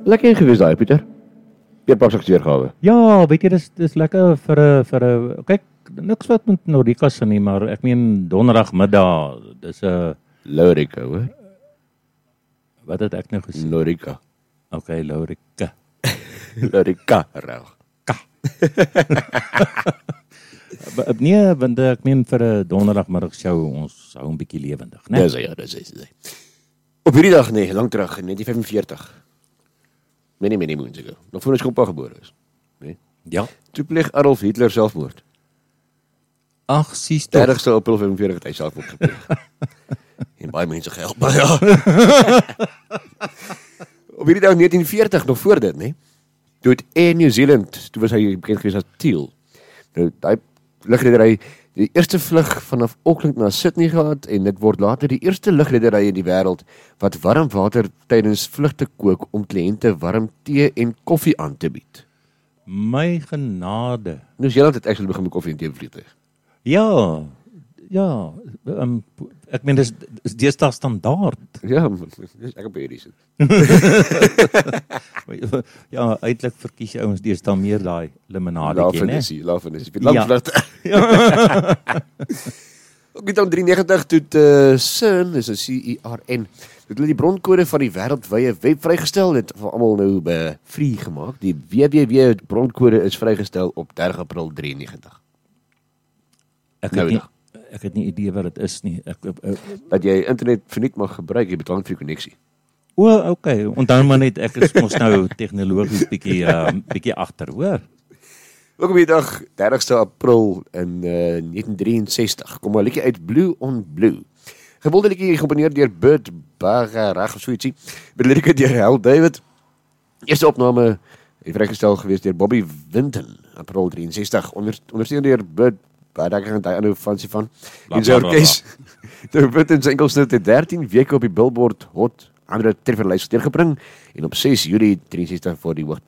Lekker gewees daai, Pieter. Peerpap se akteurgawe. Ja, weet jy, dis lekker vir 'n kyk, niks wat met Norika se nie, maar ek meen donderdagmiddag, dis 'n Lorika, hoor. wat het ek nou gesê? Lorika. Okay, Lorika. Lorika, reg. Nee, want ek meen vir 'n donderdagmiddag show, ons hou 'n bietjie lewendig, né? Dis ja, dis is. Op hierdie dag nee, lank terug in 1945. Many moons ago. Nog voor ons kompa gebore is. Nee. Ja. Toe pleeg Adolf Hitler selfmoord. Ag, sies tog. 30ste April 45 het hy selfmoord gepleeg. En baie mense gehelp, maar ja. Op hierdie dag 1940 nog voor dit, nee. Toe het Air New Zealand, toe was hy bekend gewees as Teal. Nou, daai lugredery, die eerste vlug vanaf Auckland na Sydney gehad, en dit word later die eerste lugredery in die wêreld wat warm water tydens vlugte kook om kliënte warm tee en koffie aan te bied. My genade. Nou Zeeland het actually begin met koffie en tee vliegtuig. Ja, ek meen dis deesdae standaard. Ja, ek op hierdie sit. Ja, eintlik verkies jy ouens deesdae meer daai limonadetjie, né? Lafenissie. Lang vlugte. Ook in 1993 toe CERN, is 'n CERN, het hulle die bronkode van die wêreldwye web vrygestel, dit vir almal nou free gemaak. Die www bronkode is vrygestel op 30 April 93. Ek het nie idee wat dit is nie. Dat jy internet verniet mag gebruik, jy betaal vir die konneksie. Okay. Onthou maar net, ek is mos nou tegnologies bietjie agter, hoor. Ook op die dag, 30ste April in 1963, kom 'n liedjie uit Blue on Blue. Gewilde liedjie gekomponeer deur Burt Bacharach of so ietsie, met lirieke deur Hal David. Eerste opname het vrygestel gewees deur Bobby Winton, April 63, ondersteun deur Burt Bacharach en daai ander fancy van in sy orkes. Toe Winton se enkelsnit het 13 weke op die Billboard Hot 100 trefferlys neergebring en op 6 Julie 63 vir die